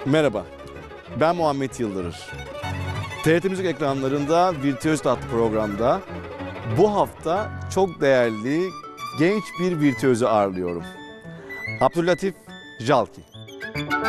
Merhaba, ben Muhammed Yıldırır. TRT Müzik ekranlarında Virtüöz Tat programda bu hafta çok değerli genç bir virtüözü ağırlıyorum. Abdüllatif Jalki.